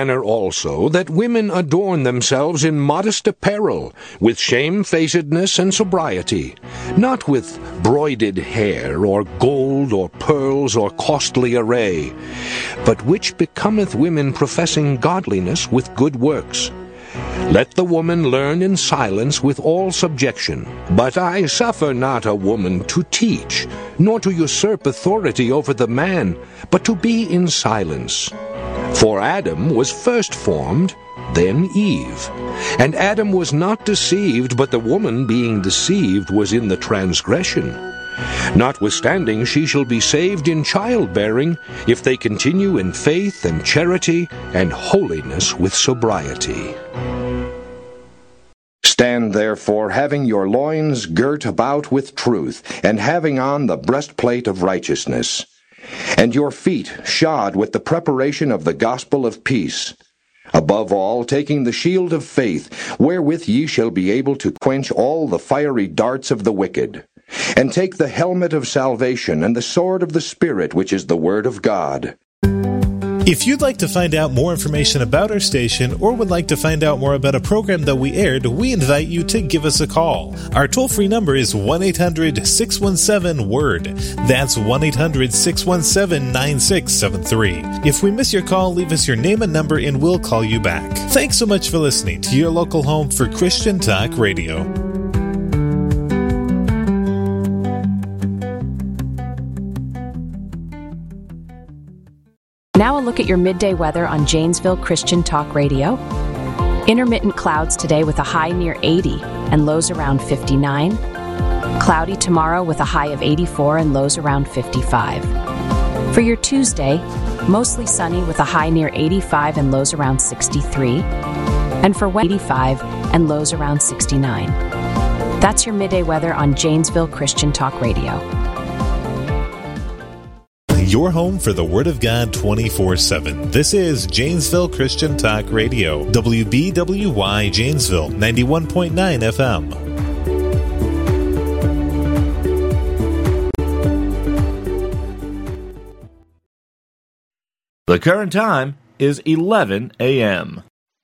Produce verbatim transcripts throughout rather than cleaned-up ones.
manner also that women adorn themselves in modest apparel, with shamefacedness and sobriety, not with broided hair, or gold, or pearls, or costly array, but which becometh women professing godliness with good works. Let the woman learn in silence with all subjection. But I suffer not a woman to teach, nor to usurp authority over the man, but to be in silence. For Adam was first formed, then Eve. And Adam was not deceived, but the woman being deceived was in the transgression. Notwithstanding, she shall be saved in childbearing, if they continue in faith and charity and holiness with sobriety. Stand therefore, having your loins girt about with truth, and having on the breastplate of righteousness, and your feet shod with the preparation of the gospel of peace. Above all, taking the shield of faith, wherewith ye shall be able to quench all the fiery darts of the wicked. And take the helmet of salvation and the sword of the Spirit, which is the word of God. If you'd like to find out more information about our station or would like to find out more about a program that we aired, we invite you to give us a call. Our toll-free number is one eight hundred six one seven word. That's one eight hundred six one seven nine six seven three. If we miss your call, leave us your name and number and we'll call you back. Thanks so much for listening to your local home for Christian Talk Radio. Now a look at your midday weather on Janesville Christian Talk Radio. Intermittent clouds today with a high near eighty and lows around fifty-nine. Cloudy tomorrow with a high of eighty-four and lows around fifty-five. For your Tuesday, mostly sunny with a high near eighty-five and lows around sixty-three. And for Wednesday, eighty-five and lows around sixty-nine. That's your midday weather on Janesville Christian Talk Radio. Your home for the Word of God twenty-four seven. This is Janesville Christian Talk Radio, W B W Y Janesville, ninety-one point nine F M. The current time is eleven a.m.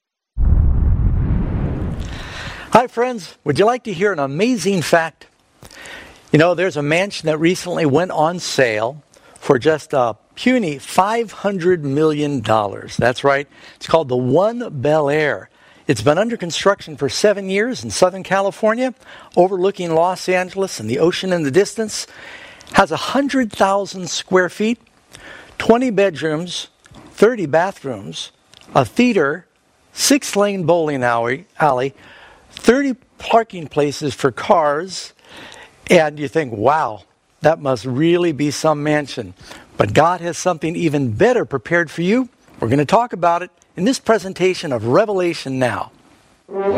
Hi, friends. Would you like to hear an amazing fact? You know, there's a mansion that recently went on sale for just a puny five hundred million dollars. That's right. It's called the One Bel Air. It's been under construction for seven years in Southern California, overlooking Los Angeles and the ocean in the distance. Has one hundred thousand square feet, twenty bedrooms, thirty bathrooms, a theater, six-lane bowling alley, alley, thirty parking places for cars, and you think, wow, that must really be some mansion. But God has something even better prepared for you. We're going to talk about it in this presentation of Revelation Now.